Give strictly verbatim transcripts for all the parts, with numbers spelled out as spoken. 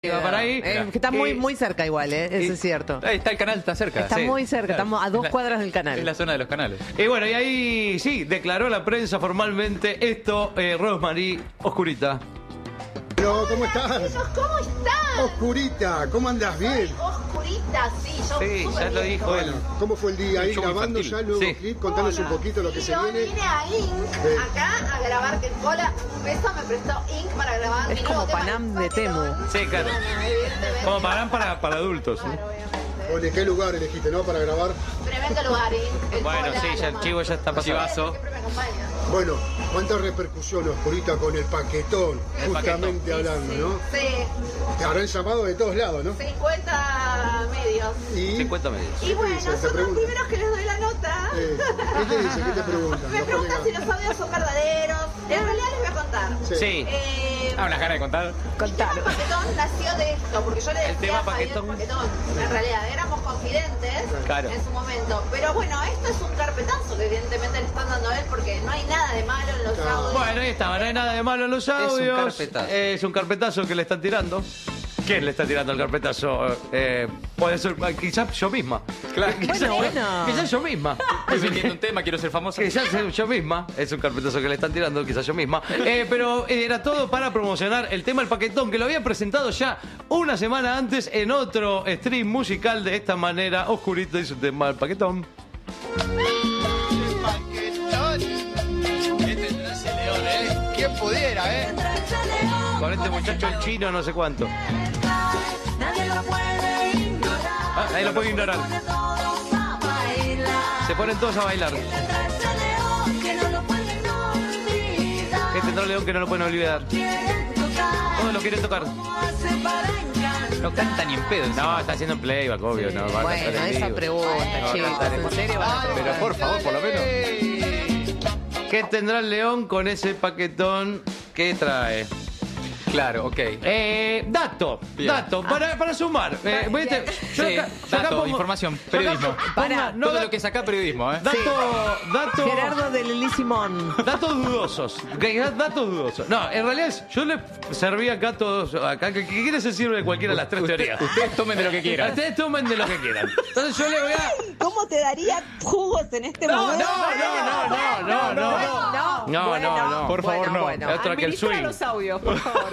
va para ahí. Eh, que está muy, muy cerca igual, ¿eh? Eso y, es cierto. Ahí está el canal, está cerca. Está sí. muy cerca, Claro. estamos a dos La- cuadras del canal. Es la zona de los canales. Y bueno, y ahí sí, declaró la prensa formalmente esto, eh, Rosemary Oscurita. Pero, ¿cómo estás? Chicos, ¿cómo están? Oscurita, ¿cómo andás? ¿Bien? Oscurita, sí, yo Sí, súper ya lo bien. dijo él. Bueno, ¿cómo fue el día ahí show grabando infantil. ya el nuevo Sí. clip? Contanos un poquito lo que Y se yo viene. vine a Inc. Sí. acá a grabar, que Cola, un beso me prestó Inc para grabar. Es mi como nuevo tema, Panam de Paquetón. Temu. Sí, claro. Bueno, evidentemente. Como para, para, para adultos. ¿eh? Claro, obviamente. Bueno, ¿qué lugar elegiste, no? Para grabar. Tremendo lugar, Inc. El Bueno, Cola, sí, ya el lo chivo más. ya está pasado. Chivazo. Siempre me acompaña. Bueno, ¿cuánta repercusión, Oscurita, con el paquetón? El Justamente hablando, ¿no? Sí, Te habrán llamado de todos lados, ¿no? cincuenta medios. Y... cincuenta medios. Y bueno, dicen? Te son los preguntan. primeros que les doy la nota. Eh, ¿Qué te dicen? ¿Qué te preguntan? Me los preguntan si colegas? los audios son verdaderos. En realidad les voy a contar. Sí. Sí. Eh, Ah, unas ganas de contar. Contar. El tema Paquetón nació de esto, porque yo le decía tema a Javier Paquetón. Paquetón. En realidad éramos confidentes Claro. en su momento. Pero bueno, esto es un carpetazo que evidentemente le están dando a él porque no hay nada de malo en los Claro. audios. Bueno, ahí estaba, no hay nada de malo en los audios. carpetazo. Es un carpetazo que le están tirando. ¿Quién le está tirando el carpetazo? Eh, puede ser, quizás yo misma. Claro. Quizás, Bueno, bueno. quizás yo misma. Estoy vendiendo un tema, quiero ser famoso. Quizás yo misma. Es un carpetazo que le están tirando, quizás yo misma. Eh, pero era todo para promocionar el tema del paquetón, que lo había presentado ya una semana antes en otro stream musical de esta manera. Oscurito hizo un tema del paquetón. ¿Quién pudiera, eh? Con este muchacho el chino, no sé cuánto. Ah, ahí lo pueden ignorar. Se ponen todos a bailar. Que tendrá León que no lo pueden olvidar. Todos lo quieren tocar. No canta ni en pedo. encima. No, está haciendo playback, obvio. No, va a Bueno, cantar en esa vivo. pregunta, chicos. ¿En serio van a Pero preguntar? por favor, por lo menos. ¿Qué tendrá el León con ese paquetón que trae? Claro, ok. Eh, dato, Bien. dato, para, para sumar. Eh, viste, yo Sí, acá- yo acá dato, pongo- información, yo acá periodismo. pongo- Para, no, Todo da- lo que saca periodismo, ¿eh? dato, dato, Gerardo de Lili Simón. datos dudosos. Que- Datos dudosos. No, en realidad es- yo le serví acá todos, acá, que, que quiere se sirve de cualquiera de las tres Usted- teorías. Ustedes tomen de lo que quieran. Ustedes tomen de lo que quieran. Entonces yo le voy a... ¿Cómo te daría jugos en este No, no, momento? no, no, no, no, no. No, No, bueno, no, no. Por favor, bueno, no. bueno. Otra que el Administra swing. los audios, por favor.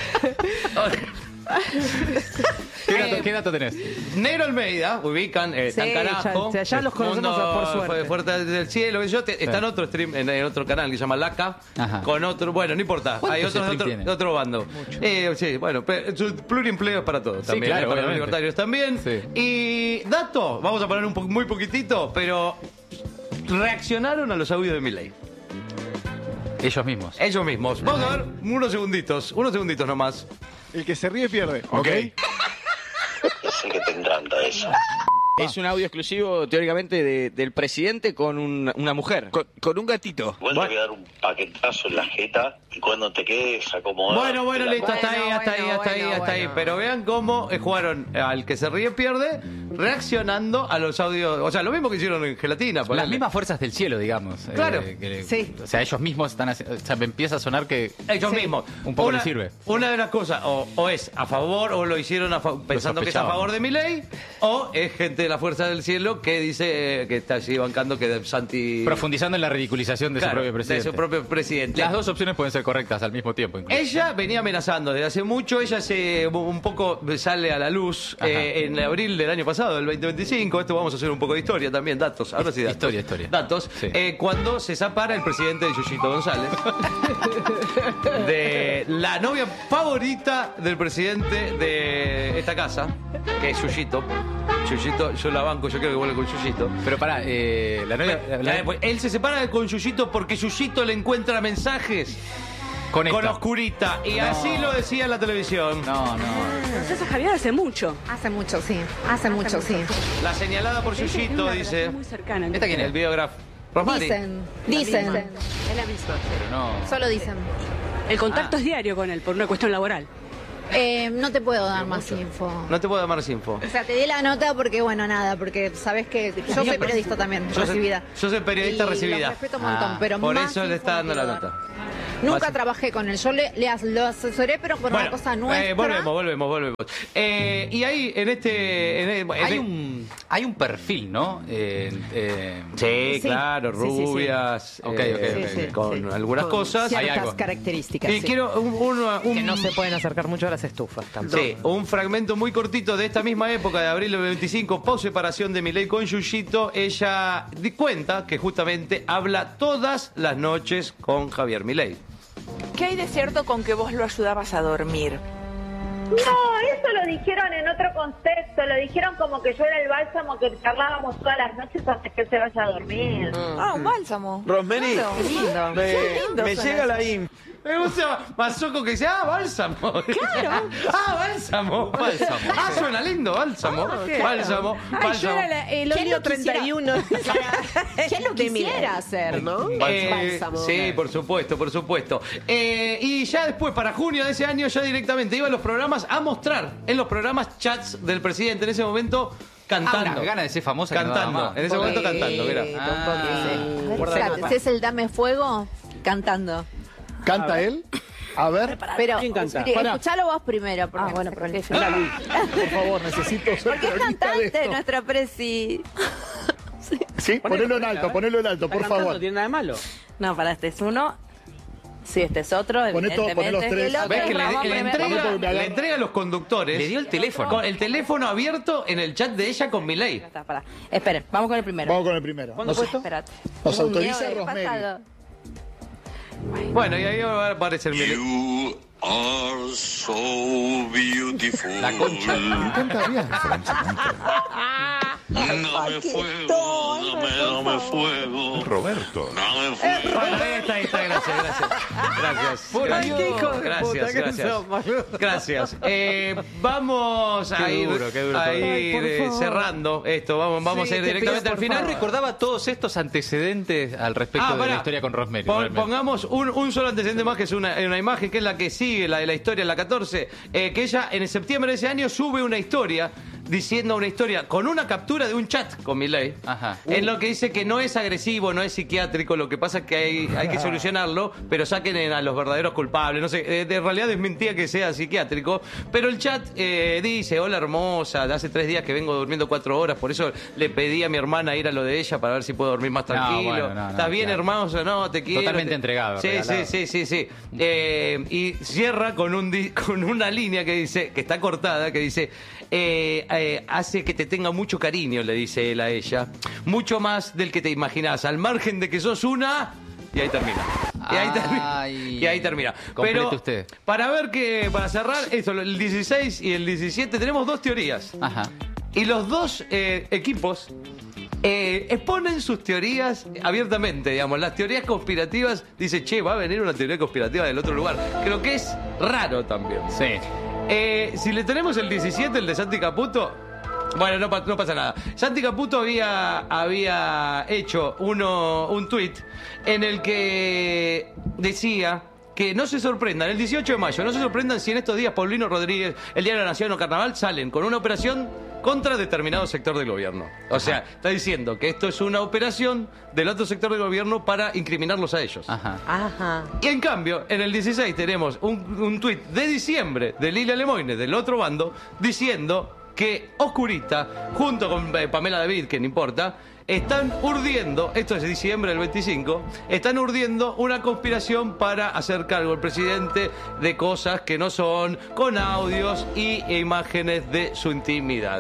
¿Qué dato, qué dato tenés? Negro Almeida, ubican, eh, Sí, tan carajo. ya- ya los conocemos Mundo por suerte. fue fuerte del cielo. que Yo te- está en otro stream, en, en otro canal que se llama Laca, Ajá. con otro, bueno, no importa. ¿Cuántos Hay otros de stream otro, tiene? de otro bando. Eh, sí, bueno, pe- su- pluriempleo es para todos Sí, también, claro, eh, para los obviamente. libertarios también. Sí. Y dato, vamos a poner un po- muy poquitito, pero reaccionaron a los audios de Milei. Ellos mismos. Ellos mismos. Vamos a ver unos segunditos, unos segunditos nomás. El que se ríe pierde, ¿ok? Yo sé que te encanta eso. Es un audio exclusivo, teóricamente, de- del presidente con un- una mujer. Con, con un gatito. Igual te voy a dar un paquetazo en la jeta y cuando te quedes acomodado. Bueno, bueno, te la listo, hasta Bueno, ahí, hasta ahí, bueno, hasta ahí, bueno, hasta ahí. bueno. Pero vean cómo eh, jugaron al que se ríe pierde, reaccionando a los audios. O sea, lo mismo que hicieron en Gelatina. Las ponele. mismas fuerzas del cielo, digamos. Claro. Eh, que- Sí. O sea, ellos mismos están haciendo. O sea, me empieza a sonar que. Ellos Sí. mismos. Un poco una, les sirve. Una de las cosas, o, o es a favor, o lo hicieron a fa- pensando que es a sospechaban. favor de Milei, o es gente de la Fuerza del Cielo que dice eh, que está así bancando que Santi... Profundizando en la ridiculización de Claro, su propio presidente. de su propio presidente. Las dos opciones pueden ser correctas al mismo tiempo. incluso. Ella venía amenazando desde hace mucho, ella se un poco sale a la luz Ajá. eh, en abril del año pasado, del veinte veinticinco, esto vamos a hacer un poco de historia también, datos, ahora sí datos. Historia, historia. Datos, Sí. eh, cuando se separa el presidente de Yuyito González, de la novia favorita del presidente de esta casa, que es Yuyito. Yuyito, yo la banco, yo creo que vuelve con Yuyito. Pero pará, eh, la novia. la- la- Eh, pues, él se separa con Yuyito porque Yuyito le encuentra mensajes con esta. con Oscurita. Y No. así lo decía en la televisión. No, no. Entonces Javier hace mucho. Hace mucho, sí. Hace mucho, sí. La señalada por Ella tiene Yuyito una dice. relación muy cercana. ¿Esta quién El es? videógrafo. Rosmary. Dicen, dicen. Es la misma. Pero no. Solo dicen. El contacto es diario con él por una cuestión laboral. Eh, no te puedo dar más info. No te puedo dar más info. O sea, te di la nota porque, bueno, nada, porque sabes que yo soy periodista también, Yo soy- recibida. yo soy periodista Y recibida. Los respeto un montón, Ah, pero Por más eso le info está no dando la quiero nota. dar. Nunca trabajé con él. Yo le, le as- lo asesoré, pero por Bueno, una cosa nuestra. eh, volvemos, volvemos, volvemos. Eh, y ahí, en este... en el- en Hay el- un, hay un perfil, ¿no? Eh, eh, Sí, Sí. claro, Sí, sí, sí. rubias, Ok, eh, ok, ok, ok. con Sí. algunas Con cosas. Hay Ciertas algo. características. Y sí. quiero un, un- un- Que no se pueden acercar mucho a las estufas tampoco. Sí, un fragmento muy cortito de esta misma época de abril del veinticinco, post separación de Milei con Yuyito. Ella di cuenta que justamente habla todas las noches con Javier Milei. ¿Qué hay de cierto con que vos lo ayudabas a dormir? No, eso lo dijeron en otro contexto, lo dijeron como que yo era el bálsamo que charlábamos todas las noches antes que él se vaya a dormir. Ah, un bálsamo. Rosmeny, Claro. Lindo. me, Qué lindo me suena llega eso. la info. Me gusta Mazoco que dice, ah, bálsamo. Claro. ah, bálsamo. Bálsamo. Ah, suena lindo, bálsamo. Bálsamo, Ay, yo bálsamo. era la- el ¿Quién óleo lo quisiera? treinta y uno. ¿Quién lo De Milei. quisiera hacer, no? Eh, Bálsamo. sí, por supuesto, por supuesto. Eh, y ya después, para junio de ese año, ya directamente iba a los programas a mostrar en los programas chats del presidente en ese momento cantando. Ah, una gana de ser famosa que no daba Cantando, más. en ese momento cantando, mira. Ah. Exacto, ese es el Dame Fuego cantando. ¿Canta él? A ver. Pero ¿Quién canta? eh, Pará. escuchalo vos primero. Porque Ah, bueno, pero- Mira, Luis, por favor, necesito ser Porque es cronista de cantante esto. nuestra presi. Sí, ponelo en alto, ponelo en alto, por favor. tiene nada de malo. No, para este es uno. Sí, este es otro, Poné todo, poné los evidentemente. tres. El otro ¿Ves que le, Ramón le primero. entrega, Vamos a le agarrar. entrega a los conductores? Le dio el teléfono. Con el teléfono abierto en el chat de ella con Milei. Ya está, pará. Esperen, vamos con el primero. Vamos con el primero. ¿Cuándo Nos, fue esto? Espérate. nos autoriza Miedo del Rosmeny. pasado. Bueno, y ahí va a aparecer Milei. You are so beautiful. La concha. Me encanta bien, francamente. Dame fuego, dame, dame fuego. Roberto. Dame fuego. Bueno, ahí está, ahí está, gracias, gracias. Gracias. Ay, gracias. qué hijo de Gracias, puta que gracias. sos, boludo. Gracias. Eh, vamos a Qué ir, duro, qué duro a todo. ir Ay, por eh, favor. cerrando esto. Vamos, vamos Sí, a ir te directamente pido, al por final. No recordaba todos estos antecedentes al respecto Ah, de pará. la historia con Rosmeny. Pon- realmente. pongamos un, un solo antecedente más, que es una, una imagen que es la que sigue, la de la historia, la catorce, eh, que ella en septiembre de ese año sube una historia, diciendo una historia con una captura de un chat con Milei, Ajá. en lo que dice que no es agresivo, no es psiquiátrico, lo que pasa es que hay, hay que solucionarlo, pero saquen a los verdaderos culpables, no sé, eh, de realidad desmentía que sea psiquiátrico, pero el chat eh, dice, hola hermosa, de hace tres días que vengo durmiendo cuatro horas, por eso le pedí a mi hermana ir a lo de ella para ver si puedo dormir más No, tranquilo. bueno, no, no, ¿Estás bien, claro. hermoso? No, te quiero. Totalmente te- entregado, Sí, sí, regalado. sí, sí, sí. Eh, y cierra con un di- con una línea que dice, que está cortada, que dice, eh, eh, hace que te tenga mucho cariño, le dice él a ella, mucho más del que te imaginás, al margen de que sos una... Y ahí termina. Y ahí termina. Ay. Y ahí termina. Complete Pero usted. para ver que, para cerrar esto, el dieciséis y el diecisiete, tenemos dos teorías. Ajá. Y los dos eh, equipos eh, exponen sus teorías abiertamente, digamos. Las teorías conspirativas, dice, che, va a venir una teoría conspirativa del otro lugar. Creo que es raro también. Sí. Eh, si le tenemos el diecisiete, el de Santi Caputo, bueno, no, pa- no pasa nada. Santi Caputo había, había hecho uno, un tuit en el que decía que no se sorprendan, el dieciocho de mayo, no se sorprendan si en estos días Paulino Rodríguez, el Diario de la Nación o Carnaval salen con una operación contra determinado sector del gobierno. O sea, está diciendo que esto es una operación del otro sector del gobierno para incriminarlos a ellos. Ajá. Ajá. Y en cambio, en el dieciséis tenemos un, un tuit de diciembre de Lilia Lemoyne, del otro bando, diciendo que Oscurita, junto con eh, Pamela David, que no importa, están urdiendo, esto es de diciembre del veinticinco, están urdiendo una conspiración para hacer cargo al presidente de cosas que no son, con audios y e imágenes de su intimidad.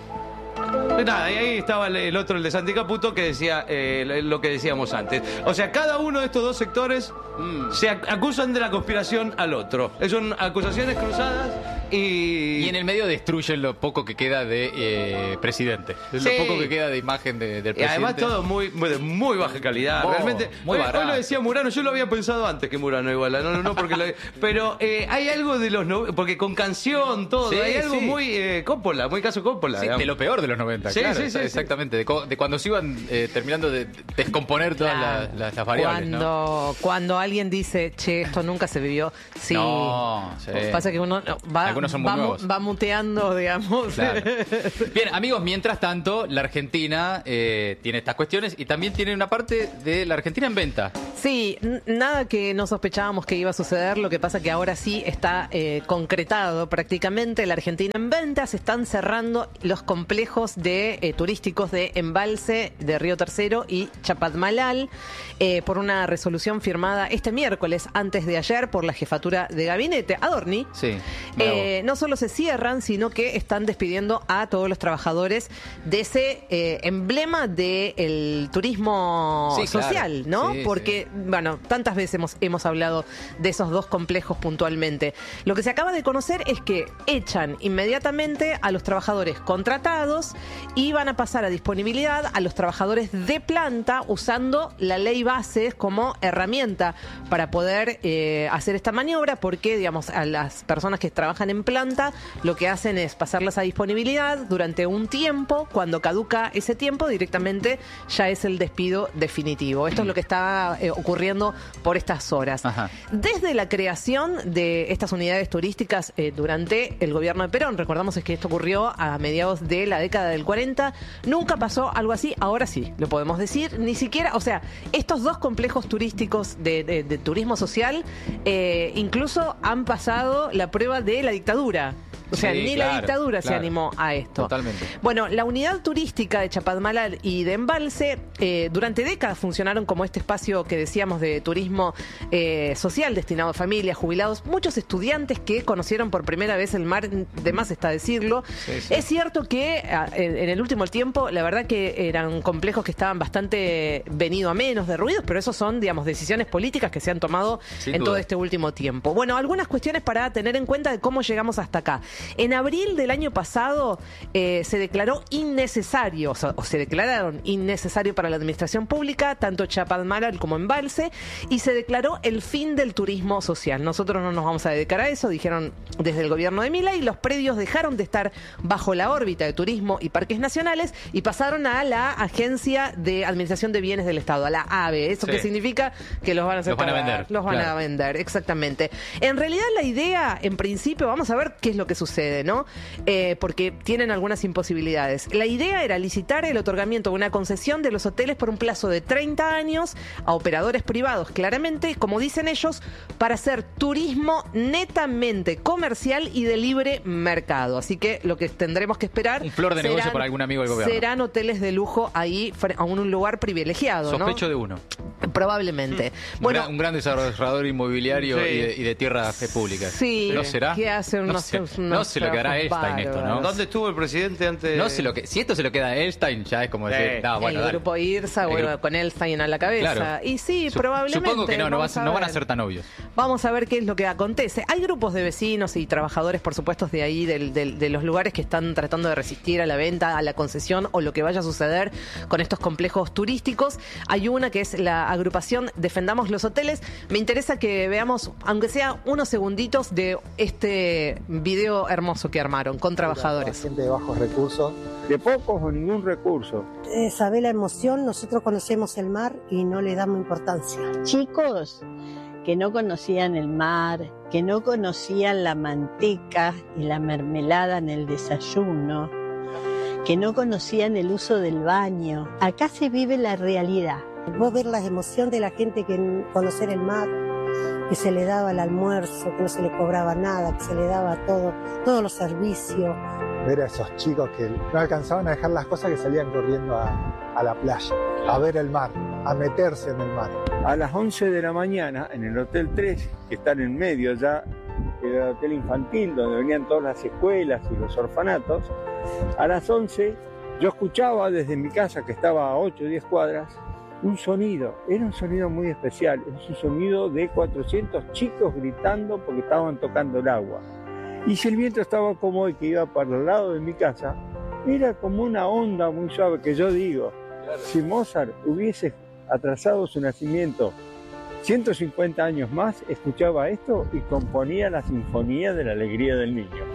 Nada, y ahí estaba el, el otro, el de Santi Caputo, que decía eh, lo que decíamos antes. O sea, cada uno de estos dos sectores mm, se ac- acusan de la conspiración al otro. Son acusaciones cruzadas y... Y en el medio destruyen lo poco que queda de eh, presidente. Sí. Lo poco que queda de imagen de- del Y presidente. además todo muy, muy, de muy baja calidad. Oh, Realmente. muy hoy, barato. hoy lo decía Murano, yo lo había pensado antes que Murano igual. No, no, no, porque lo- pero eh, hay algo de los no, porque con canción, todo, Sí, hay algo sí. muy eh, Coppola, muy caso Coppola. Sí, digamos. de lo peor de los noventa, Sí, claro, sí, sí, exa- sí. exactamente. De, co- de cuando se iban eh, terminando de descomponer todas Claro. las, las- las variables, Cuando, ¿no? cuando alguien dice, che, esto nunca se vivió. Sí. No, sí. Pasa que uno no, va, Algunos no son muy va, nuevos. va muteando, digamos. Claro. Bien, amigos, mientras tanto, la Argentina eh, tiene estas cuestiones y también tiene una parte de la Argentina en venta. Sí, n- nada que no sospechábamos que iba a suceder, lo que pasa que ahora sí está eh, concretado prácticamente. La Argentina en venta, se están cerrando los complejos de eh, turísticos de Embalse, de Río Tercero y Chapadmalal eh, por una resolución firmada este miércoles, antes de ayer, por la jefatura de gabinete, Adorni. Sí. Eh, no solo se cierran, sino que están despidiendo a todos los trabajadores de ese eh, emblema del turismo Sí, claro. social, ¿no? Sí, Porque, bueno, tantas veces hemos, hemos hablado de esos dos complejos puntualmente. Lo que se acaba de conocer es que echan inmediatamente a los trabajadores contratados y van a pasar a disponibilidad a los trabajadores de planta, usando la ley bases como herramienta para poder eh, hacer esta maniobra, porque, digamos, a las personas que trabajan en planta lo que hacen es pasarlas a disponibilidad durante un tiempo. Cuando caduca ese tiempo, directamente ya es el despido definitivo. Esto es lo que está eh, ocurriendo por estas horas. Ajá. Desde la creación de estas unidades turísticas eh, durante el gobierno de Perón, recordamos es que esto ocurrió a mediados de la década del cuarenta, nunca pasó algo así. Ahora sí, lo podemos decir. Ni siquiera, o sea, estos dos complejos turísticos de, de, de turismo social eh, incluso han pasado la prueba de la dictadura. O sea, Sí, ni claro, la dictadura se claro. animó a esto. Totalmente. Bueno, la unidad turística de Chapadmalal y de Embalse eh, durante décadas funcionaron como este espacio que decíamos de turismo eh, social destinado a familias, jubilados, muchos estudiantes que conocieron por primera vez el mar, de más está decirlo. Sí, sí. Es cierto que a, en, en el último tiempo, la verdad que eran complejos que estaban bastante venido a menos de ruidos, pero eso son, digamos, decisiones políticas que se han tomado Sin en duda. todo este último tiempo. Bueno, algunas cuestiones para tener en cuenta de cómo llegamos hasta acá. En abril del año pasado eh, se declaró innecesario, o, sea, o se declararon innecesario para la administración pública, tanto Chapadmalal como Embalse, y se declaró el fin del turismo social. Nosotros no nos vamos a dedicar a eso, dijeron desde el gobierno de Milei. Los predios dejaron de estar bajo la órbita de turismo y parques nacionales y pasaron a la Agencia de Administración de Bienes del Estado, a la AVE. ¿Eso Sí. qué significa? Que los van a hacer Los van a pagar, vender, Los van claro. a vender, exactamente. En realidad la idea, en principio, vamos a ver qué es lo que sucede, ¿no? Eh, porque tienen algunas imposibilidades. La idea era licitar el otorgamiento de una concesión de los hoteles por un plazo de treinta años a operadores privados, claramente, como dicen ellos, para hacer turismo netamente comercial y de libre mercado. Así que lo que tendremos que esperar... Un flor de negocio para algún amigo del gobierno. Serán hoteles de lujo ahí, a un lugar privilegiado, ¿no? Sospecho de uno. Probablemente. Un, Bueno, gran, un gran desarrollador inmobiliario Sí. y, de, y de tierras eh, públicas. sí. ¿No será? ¿Qué hace No unos, sé, unos no se lo quedará trabajos Einstein esto, ¿no? bárbaros? ¿Dónde estuvo el presidente antes? No sé lo que. Si esto se lo queda a Einstein, ya es como decir, Sí. no, bueno, el dale. grupo IRSA, El bueno, grupo- con Einstein a la cabeza. Claro. Y sí, Sup- probablemente. Supongo que no, no, va- vamos a no van a ver. ser tan obvios. Vamos a ver qué es lo que acontece. Hay grupos de vecinos y trabajadores, por supuesto, de ahí, del- del- de los lugares que están tratando de resistir a la venta, a la concesión o lo que vaya a suceder con estos complejos turísticos. Hay una que es la agrupación Defendamos los Hoteles. Me interesa que veamos, aunque sea unos segunditos, de este video hermoso que armaron con trabajadores. Gente de bajos recursos. De pocos o ningún recurso. Eh, saber la emoción, nosotros conocemos el mar y no le damos importancia. Chicos que no conocían el mar, que no conocían la manteca y la mermelada en el desayuno, que no conocían el uso del baño. Acá se vive la realidad. Vos ver la emoción de la gente que conocer el mar, que se le daba el almuerzo, que no se le cobraba nada, que se le daba todo, todos los servicios. Ver a esos chicos que no alcanzaban a dejar las cosas, que salían corriendo a, a la playa, a ver el mar, a meterse en el mar. A las once de la mañana, en el Hotel tres, que están en medio ya, que era el hotel infantil, donde venían todas las escuelas y los orfanatos, a las once yo escuchaba desde mi casa, que estaba a ocho o diez cuadras, un sonido. Era un sonido muy especial, es un sonido de cuatrocientos chicos gritando porque estaban tocando el agua. Y si el viento estaba como hoy, que iba para el lado de mi casa, era como una onda muy suave, que yo digo, si Mozart hubiese atrasado su nacimiento ciento cincuenta años más, escuchaba esto y componía la sinfonía de la alegría del niño.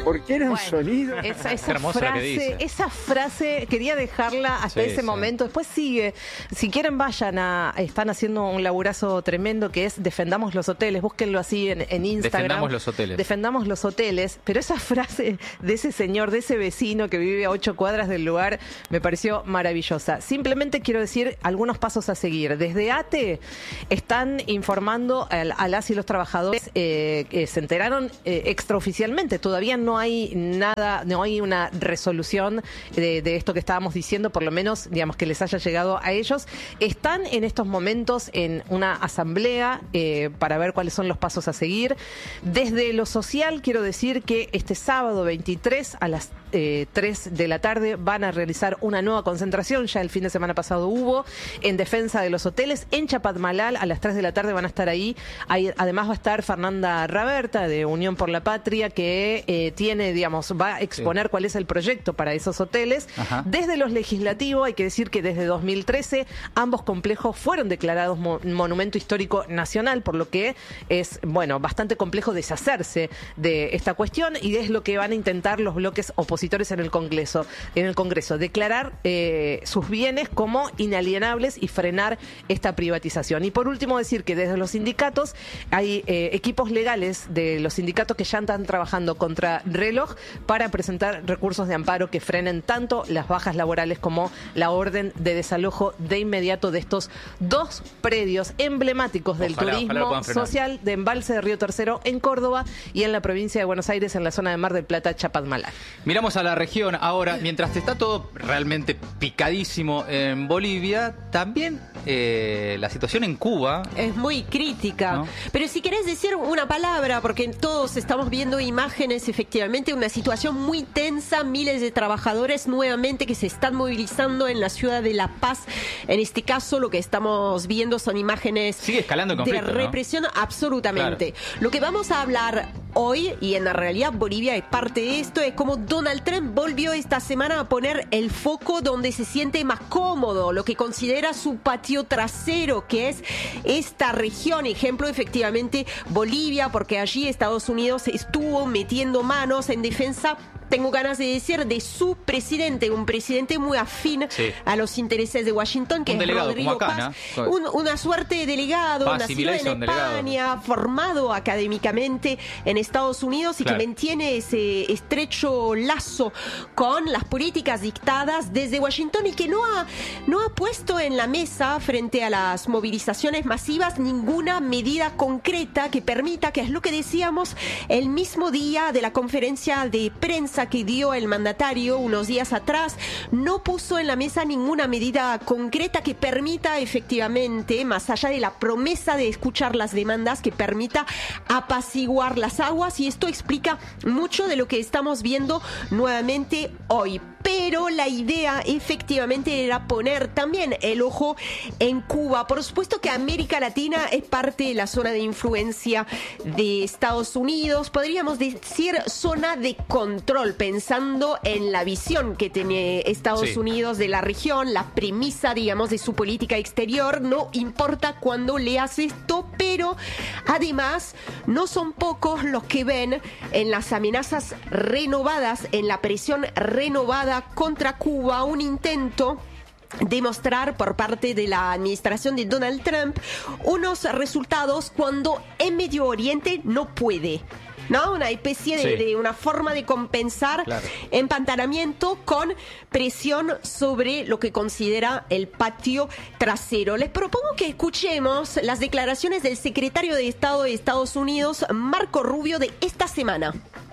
Porque era un Bueno, sonido. Esa, esa hermoso lo que frase, dice. esa frase quería dejarla hasta Sí, ese sí. momento. Después sigue. Si quieren vayan a, están haciendo un laburazo tremendo que es defendamos los hoteles. Búsquenlo así en, en Instagram. Defendamos los hoteles. Defendamos los hoteles. Pero esa frase de ese señor, de ese vecino que vive a ocho cuadras del lugar, me pareció maravillosa. Simplemente quiero decir algunos pasos a seguir. Desde ATE están informando a, a las y los trabajadores eh, que se enteraron eh, extraoficialmente. Todavía no hay nada, no hay una resolución de, de esto que estábamos diciendo, por lo menos, digamos, que les haya llegado a ellos. Están en estos momentos en una asamblea eh, para ver cuáles son los pasos a seguir. Desde lo social, quiero decir que este sábado veintitrés a las eh, tres de la tarde van a realizar una nueva concentración, ya el fin de semana pasado hubo, en defensa de los hoteles en Chapadmalal. A las tres de la tarde van a estar ahí. ahí además va a estar Fernanda Raberta de Unión por la Patria, que eh, tiene, digamos, va a exponer sí. cuál es el proyecto para esos hoteles. Ajá. Desde los legislativos, hay que decir que desde dos mil trece ambos complejos fueron declarados mo Monumento Histórico Nacional, por lo que es, bueno, bastante complejo deshacerse de esta cuestión, y es lo que van a intentar los bloques opositores en el Congreso, en el Congreso declarar eh, sus bienes como inalienables y frenar esta privatización. Y por último decir que desde los sindicatos hay eh, equipos legales de los sindicatos que ya están trabajando contra reloj para presentar recursos de amparo que frenen tanto las bajas laborales como la orden de desalojo de inmediato de estos dos predios emblemáticos del ojalá, turismo ojalá social de Embalse de Río Tercero en Córdoba y en la provincia de Buenos Aires, en la zona de Mar del Plata, Chapadmalal. Miramos a la región ahora, mientras está todo realmente picadísimo en Bolivia, también eh, la situación en Cuba es muy crítica. ¿No? Pero si querés decir una palabra, porque todos estamos viendo imágenes, efectivamente, una situación muy tensa, miles de trabajadores nuevamente que se están movilizando en la ciudad de La Paz. En este caso, lo que estamos viendo son imágenes Sigue escalando el conflicto, de represión, ¿no? Absolutamente. Claro. Lo que vamos a hablar hoy, y en la realidad Bolivia es parte de esto, es como Donald Trump volvió esta semana a poner el foco donde se siente más cómodo, lo que considera su patio trasero, que es esta región. Ejemplo, efectivamente, Bolivia, porque allí Estados Unidos estuvo metiendo manos en defensa, tengo ganas de decir, de su presidente, un presidente muy afín sí. a los intereses de Washington, que un es delegado, Rodrigo como acá, Paz, ¿no? un, una suerte de delegado, Paz nacido en España, delegado. formado académicamente en Estados Unidos y claro. que mantiene ese estrecho lazo con las políticas dictadas desde Washington, y que no ha, no ha puesto en la mesa frente a las movilizaciones masivas ninguna medida concreta que permita, que es lo que decíamos el mismo día de la conferencia de prensa que dio el mandatario unos días atrás, no puso en la mesa ninguna medida concreta que permita efectivamente, más allá de la promesa de escuchar las demandas, que permita apaciguar las aguas, y esto explica mucho de lo que estamos viendo nuevamente hoy. Pero la idea efectivamente era poner también el ojo en Cuba. Por supuesto que América Latina es parte de la zona de influencia de Estados Unidos, podríamos decir zona de control, pensando en la visión que tiene Estados sí. Unidos de la región, la premisa, digamos, de su política exterior. No importa cuándo leas esto, pero además no son pocos los que ven en las amenazas renovadas, en la presión renovada contra Cuba, un intento de mostrar por parte de la administración de Donald Trump unos resultados cuando en Medio Oriente no puede, ¿no? Una especie de, sí. de una forma de compensar claro. empantanamiento con presión sobre lo que considera el patio trasero. Les propongo que escuchemos las declaraciones del secretario de Estado de Estados Unidos, Marco Rubio, de esta semana.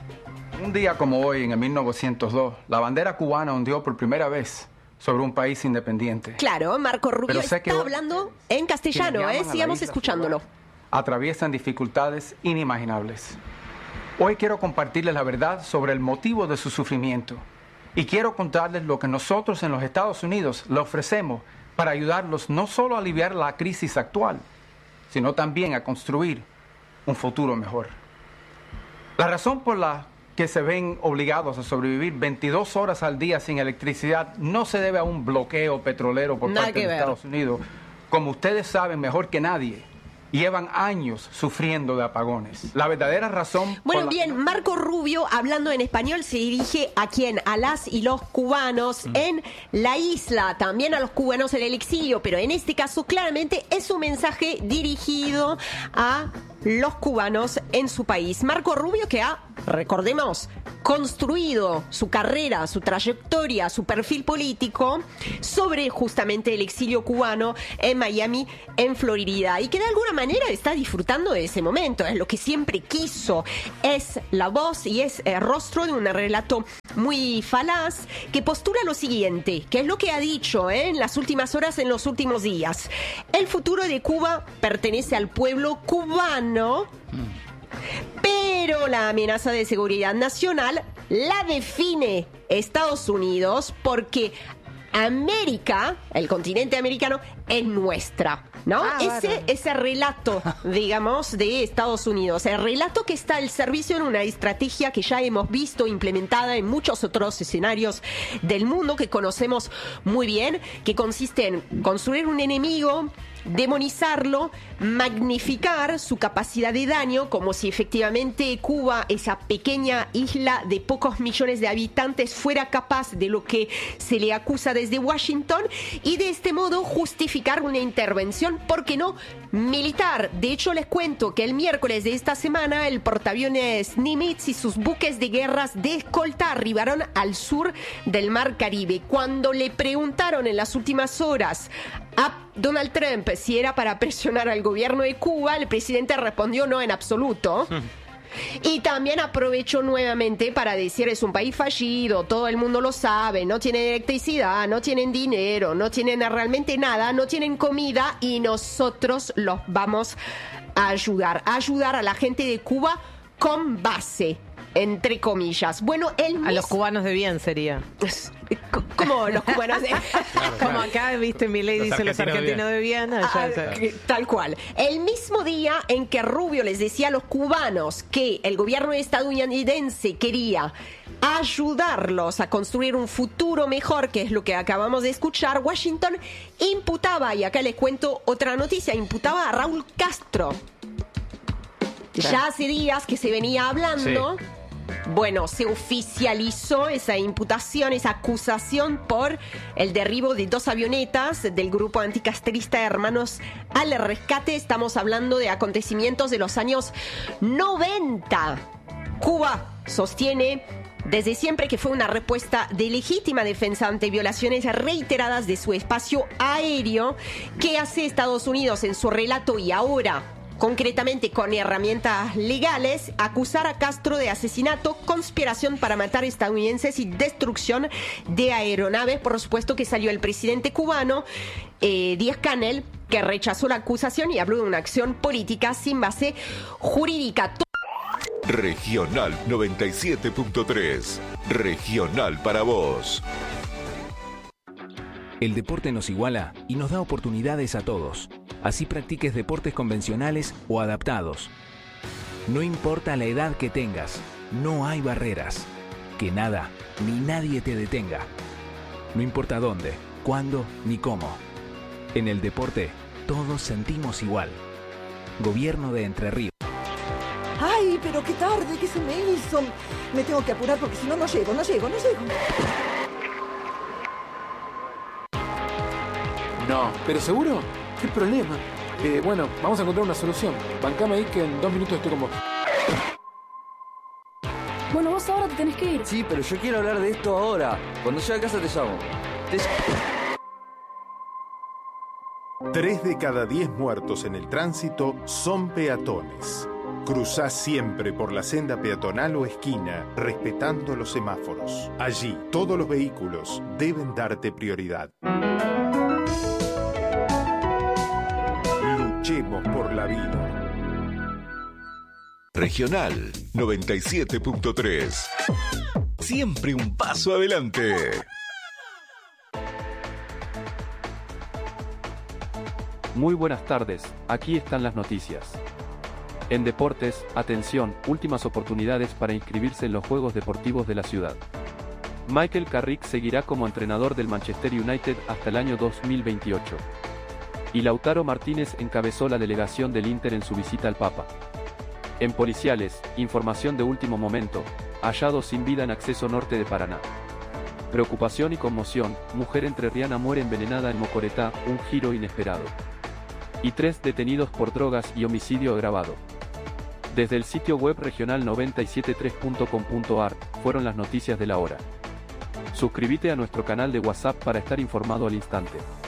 Un día como hoy, en el mil novecientos dos, la bandera cubana ondeó por primera vez sobre un país independiente. Claro, Marco Rubio está que hablando en castellano, ¿eh? Sigamos escuchándolo. Atraviesan dificultades inimaginables. Hoy quiero compartirles la verdad sobre el motivo de su sufrimiento, y quiero contarles lo que nosotros en los Estados Unidos le ofrecemos para ayudarlos no solo a aliviar la crisis actual, sino también a construir un futuro mejor. La razón por la que se ven obligados a sobrevivir veintidós horas al día sin electricidad no se debe a un bloqueo petrolero por Nada parte de ver. Estados Unidos. Como ustedes saben mejor que nadie, llevan años sufriendo de apagones. La verdadera razón... Bueno, por la... bien, Marco Rubio, hablando en español, se dirige a quién, a las y los cubanos mm. en la isla, también a los cubanos en el exilio, pero en este caso claramente es un mensaje dirigido a los cubanos en su país. Marco Rubio, que ha, recordemos, construido su carrera, su trayectoria, su perfil político sobre justamente el exilio cubano en Miami, en Florida, y que de alguna manera está disfrutando de ese momento. Es lo que siempre quiso, es la voz y es el rostro de un relato muy falaz que postula lo siguiente, que es lo que ha dicho ¿eh? en las últimas horas, en los últimos días. El futuro de Cuba pertenece al pueblo cubano, pero la amenaza de seguridad nacional la define Estados Unidos porque América, el continente americano, es nuestra, ¿no? Ah, ese, bueno. ese relato, digamos, de Estados Unidos, el relato que está al servicio de una estrategia que ya hemos visto implementada en muchos otros escenarios del mundo que conocemos muy bien, que consiste en construir un enemigo, demonizarlo, magnificar su capacidad de daño, como si efectivamente Cuba, esa pequeña isla de pocos millones de habitantes, fuera capaz de lo que se le acusa desde Washington, y de este modo justificar una intervención, ¿por qué no?, militar. De hecho, les cuento que el miércoles de esta semana el portaaviones Nimitz y sus buques de guerras de escolta arribaron al sur del Mar Caribe. Cuando le preguntaron en las últimas horas a Donald Trump si era para presionar al gobierno de Cuba, el presidente respondió no en absoluto. Y también aprovechó nuevamente para decir es un país fallido, todo el mundo lo sabe, no tienen electricidad, no tienen dinero, no tienen realmente nada, no tienen comida y nosotros los vamos a ayudar, a ayudar a la gente de Cuba con base, entre comillas. Bueno, el mis... A los cubanos de bien sería. ¿Cómo los cubanos de bien? Como acá, viste, Milei dice los argentinos de bien. Allá, ah, tal cual. El mismo día en que Rubio les decía a los cubanos que el gobierno estadounidense quería ayudarlos a construir un futuro mejor, que es lo que acabamos de escuchar, Washington imputaba, y acá les cuento otra noticia, imputaba a Raúl Castro. Ya hace días que se venía hablando. Sí. Bueno, se oficializó esa imputación, esa acusación por el derribo de dos avionetas del grupo anticastrista Hermanos al Rescate. Estamos hablando de acontecimientos de los años noventa. Cuba sostiene desde siempre que fue una respuesta de legítima defensa ante violaciones reiteradas de su espacio aéreo. ¿Qué hace Estados Unidos en su relato y ahora, concretamente con herramientas legales, acusar a Castro de asesinato, conspiración para matar estadounidenses y destrucción de aeronaves? Por supuesto que salió el presidente cubano, eh, Díaz-Canel, que rechazó la acusación y habló de una acción política sin base jurídica. Regional noventa y siete punto tres. Regional para vos. El deporte nos iguala y nos da oportunidades a todos. Así practiques deportes convencionales o adaptados. No importa la edad que tengas, no hay barreras. Que nada ni nadie te detenga. No importa dónde, cuándo ni cómo. En el deporte, todos sentimos igual. Gobierno de Entre Ríos. ¡Ay, pero qué tarde! ¿Qué se me hizo? Me tengo que apurar porque si no, no llego, no llego, no llego. No, ¿pero seguro? ¿Qué problema? Eh, bueno, vamos a encontrar una solución. Bancame ahí que en dos minutos estoy con vos. Bueno, vos ahora te tenés que ir. Sí, pero yo quiero hablar de esto ahora. Cuando llegue a casa te llamo. Te... Tres de cada diez muertos en el tránsito son peatones. Cruzá siempre por la senda peatonal o esquina, respetando los semáforos. Allí, todos los vehículos deben darte prioridad. Luchemos por la vida. Regional noventa y siete punto tres. Siempre un paso adelante. Muy buenas tardes, aquí están las noticias. En deportes, atención, últimas oportunidades para inscribirse en los Juegos Deportivos de la ciudad. Michael Carrick seguirá como entrenador del Manchester United hasta el año dos mil veintiocho. Y Lautaro Martínez encabezó la delegación del Inter en su visita al Papa. En policiales, información de último momento, hallado sin vida en acceso norte de Paraná. Preocupación y conmoción, mujer entrerriana muere envenenada en Mocoretá, un giro inesperado. Y tres detenidos por drogas y homicidio agravado. Desde el sitio web regional noventa y siete punto tres punto com punto ar, fueron las noticias de la hora. Suscríbete a nuestro canal de WhatsApp para estar informado al instante.